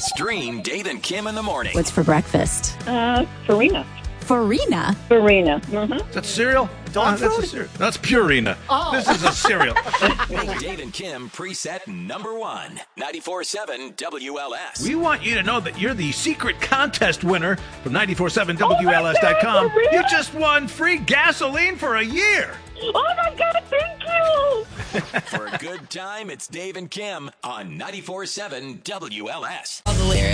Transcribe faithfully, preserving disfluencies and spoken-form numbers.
Stream Dave and Kim in the morning. What's for breakfast? Uh, Farina. Farina? Farina. Mm-hmm. Is that cereal? Dog Oh, that's food? a cereal. That's Purina. Oh. This is a cereal. Make Dave and Kim preset number one. ninety-four point seven W L S. We want you to know that you're the secret contest winner from nine four seven W L S dot com. Oh my God, You just won free gasoline for a year. Oh, my God, thank you. For a good time, it's Dave and Kim on ninety-four point seven W L S. All the lyrics.